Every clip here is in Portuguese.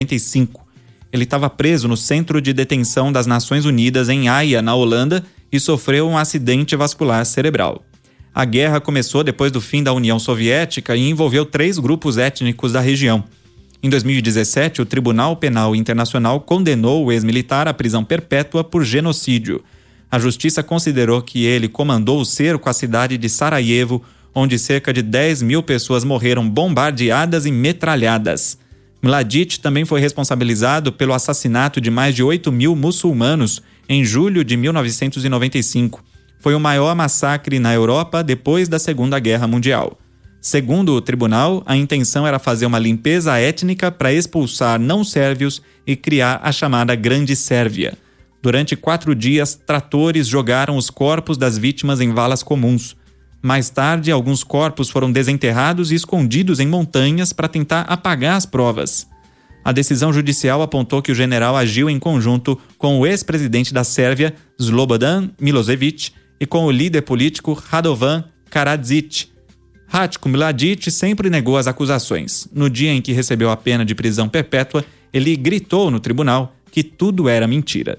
1995. Ele estava preso no Centro de Detenção das Nações Unidas em Haia, na Holanda, e sofreu um acidente vascular cerebral. A guerra começou depois do fim da União Soviética e envolveu 3 grupos étnicos da região. Em 2017, o Tribunal Penal Internacional condenou o ex-militar à prisão perpétua por genocídio. A justiça considerou que ele comandou o cerco à cidade de Sarajevo, onde cerca de 10 mil pessoas morreram bombardeadas e metralhadas. Mladic também foi responsabilizado pelo assassinato de mais de 8 mil muçulmanos em julho de 1995. Foi o maior massacre na Europa depois da Segunda Guerra Mundial. Segundo o tribunal, a intenção era fazer uma limpeza étnica para expulsar não-sérvios e criar a chamada Grande Sérvia. Durante 4 dias, tratores jogaram os corpos das vítimas em valas comuns. Mais tarde, alguns corpos foram desenterrados e escondidos em montanhas para tentar apagar as provas. A decisão judicial apontou que o general agiu em conjunto com o ex-presidente da Sérvia, Slobodan Milošević, e com o líder político Radovan Karadzic. Ratko Mladic sempre negou as acusações. No dia em que recebeu a pena de prisão perpétua, ele gritou no tribunal que tudo era mentira.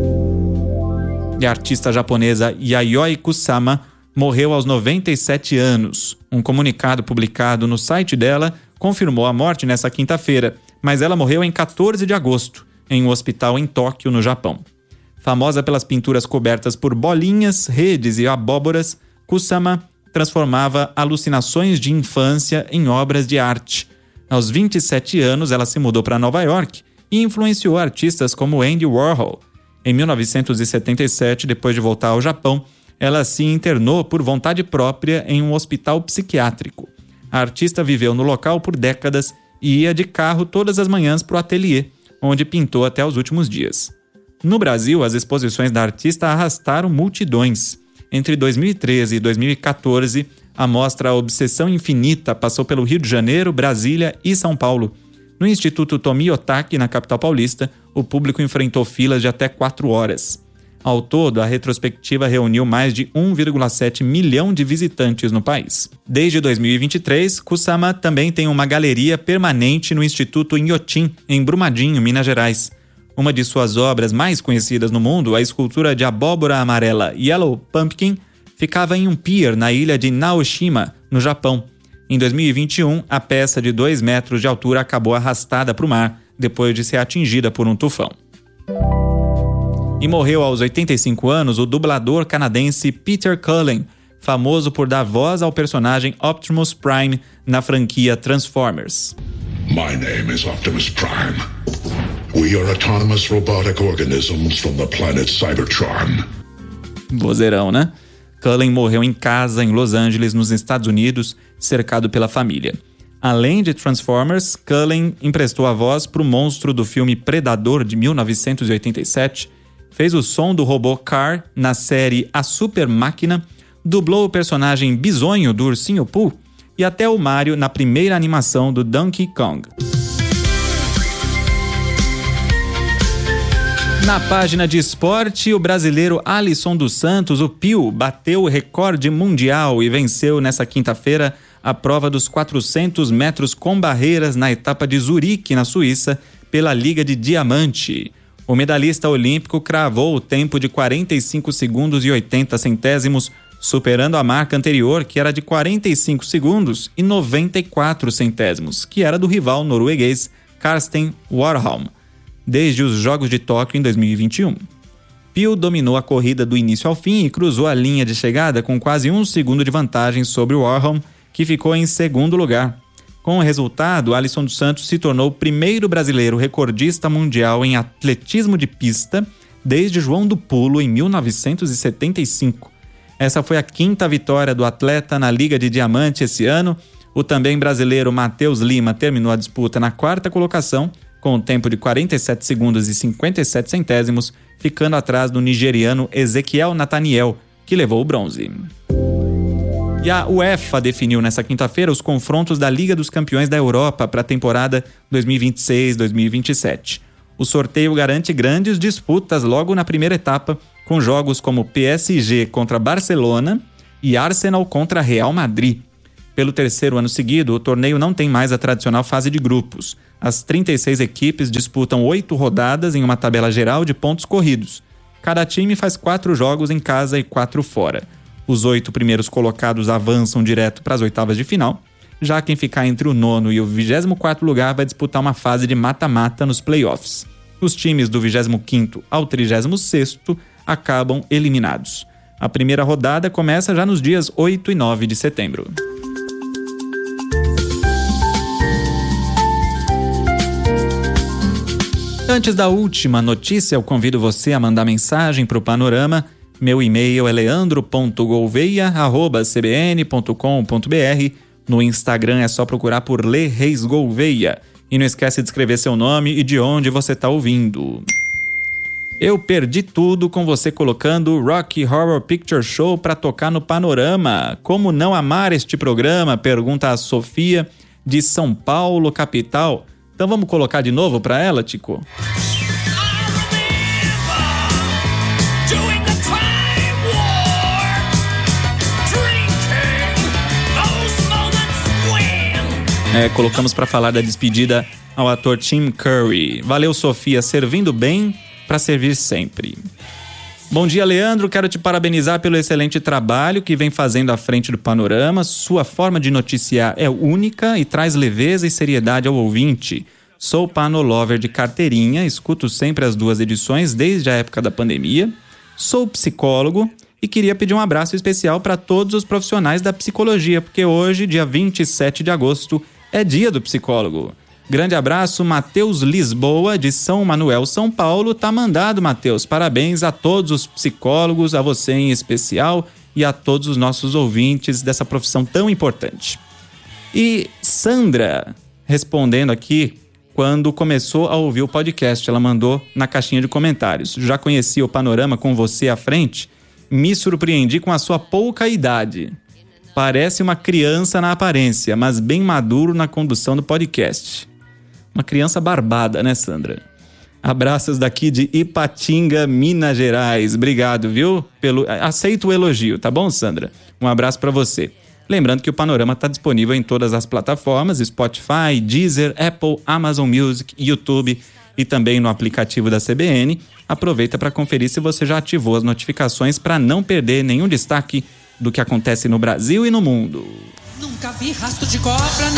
E a artista japonesa Yayoi Kusama morreu aos 97 anos. Um comunicado publicado no site dela confirmou a morte nesta quinta-feira, mas ela morreu em 14 de agosto, em um hospital em Tóquio, no Japão. Famosa pelas pinturas cobertas por bolinhas, redes e abóboras, Kusama transformava alucinações de infância em obras de arte. Aos 27 anos, ela se mudou para Nova York e influenciou artistas como Andy Warhol. Em 1977, depois de voltar ao Japão, ela se internou por vontade própria em um hospital psiquiátrico. A artista viveu no local por décadas e ia de carro todas as manhãs para o ateliê, onde pintou até os últimos dias. No Brasil, as exposições da artista arrastaram multidões. Entre 2013 e 2014, a mostra Obsessão Infinita passou pelo Rio de Janeiro, Brasília e São Paulo. No Instituto Tomi Otaki, na capital paulista, o público enfrentou filas de até 4 horas. Ao todo, a retrospectiva reuniu mais de 1,7 milhão de visitantes no país. Desde 2023, Kusama também tem uma galeria permanente no Instituto Inhotim, em Brumadinho, Minas Gerais. Uma de suas obras mais conhecidas no mundo, a escultura de abóbora amarela Yellow Pumpkin, ficava em um pier na ilha de Naoshima, no Japão. Em 2021, a peça de 2 metros de altura acabou arrastada para o mar, depois de ser atingida por um tufão. E morreu aos 85 anos o dublador canadense Peter Cullen, famoso por dar voz ao personagem Optimus Prime na franquia Transformers. My name is Optimus Prime. We are autonomous robotic organisms from the planet Cybertron. Vozeirão, né? Cullen morreu em casa em Los Angeles, nos Estados Unidos, cercado pela família. Além de Transformers, Cullen emprestou a voz para o monstro do filme Predador de 1987, fez o som do robô Car na série A Super Máquina, dublou o personagem Bisonho do Ursinho Pooh e até o Mario na primeira animação do Donkey Kong. Na página de esporte, o brasileiro Alisson dos Santos, o Pio, bateu o recorde mundial e venceu nessa quinta-feira a prova dos 400 metros com barreiras na etapa de Zurique, na Suíça, pela Liga de Diamante. O medalhista olímpico cravou o tempo de 45 segundos e 80 centésimos, superando a marca anterior, que era de 45 segundos e 94 centésimos, que era do rival norueguês Karsten Warholm, desde os Jogos de Tóquio em 2021. Pio dominou a corrida do início ao fim e cruzou a linha de chegada com quase 1 segundo de vantagem sobre o Warholm, que ficou em segundo lugar. Com o resultado, Alisson dos Santos se tornou o primeiro brasileiro recordista mundial em atletismo de pista desde João do Pulo, em 1975. Essa foi a 5ª vitória do atleta na Liga de Diamante esse ano. O também brasileiro Matheus Lima terminou a disputa na 4ª colocação, com um tempo de 47 segundos e 57 centésimos, ficando atrás do nigeriano Ezequiel Nathaniel, que levou o bronze. E a UEFA definiu nesta quinta-feira os confrontos da Liga dos Campeões da Europa para a temporada 2026-2027. O sorteio garante grandes disputas logo na primeira etapa, com jogos como PSG contra Barcelona e Arsenal contra Real Madrid. Pelo 3º ano seguido, o torneio não tem mais a tradicional fase de grupos. As 36 equipes disputam 8 rodadas em uma tabela geral de pontos corridos. Cada time faz 4 jogos em casa e 4 fora. Os 8 primeiros colocados avançam direto para as oitavas de final. Já quem ficar entre o 9º e o 24º lugar vai disputar uma fase de mata-mata nos playoffs. Os times do 25º ao 36º acabam eliminados. A primeira rodada começa já nos dias 8 e 9 de setembro. Antes da última notícia, eu convido você a mandar mensagem para o Panorama. Meu e-mail é leandro.gouveia@cbn.com.br. No Instagram é só procurar por Lê Reis Gouveia. E não esquece de escrever seu nome e de onde você está ouvindo. Eu perdi tudo com você colocando Rocky Horror Picture Show para tocar no Panorama. Como não amar este programa? Pergunta a Sofia, de São Paulo, capital. Então vamos colocar de novo para ela, Tico? Colocamos para falar da despedida ao ator Tim Curry. Valeu, Sofia, servindo bem para servir sempre. Bom dia, Leandro. Quero te parabenizar pelo excelente trabalho que vem fazendo à frente do Panorama. Sua forma de noticiar é única e traz leveza e seriedade ao ouvinte. Sou panolover de carteirinha, escuto sempre as 2 edições desde a época da pandemia. Sou psicólogo e queria pedir um abraço especial para todos os profissionais da psicologia, porque hoje, dia 27 de agosto, é dia do psicólogo. Grande abraço, Matheus Lisboa, de São Manuel, São Paulo. Tá mandado, Matheus. Parabéns a todos os psicólogos, a você em especial e a todos os nossos ouvintes dessa profissão tão importante. E Sandra, respondendo aqui, quando começou a ouvir o podcast, ela mandou na caixinha de comentários. Já conheci o Panorama com você à frente? Me surpreendi com a sua pouca idade. Parece uma criança na aparência, mas bem maduro na condução do podcast. Uma criança barbada, né, Sandra? Abraços daqui de Ipatinga, Minas Gerais. Obrigado, viu? Aceito o elogio, tá bom, Sandra? Um abraço pra você. Lembrando que o Panorama está disponível em todas as plataformas, Spotify, Deezer, Apple, Amazon Music, YouTube e também no aplicativo da CBN. Aproveita para conferir se você já ativou as notificações para não perder nenhum destaque do que acontece no Brasil e no mundo. Nunca vi rastro de cobra,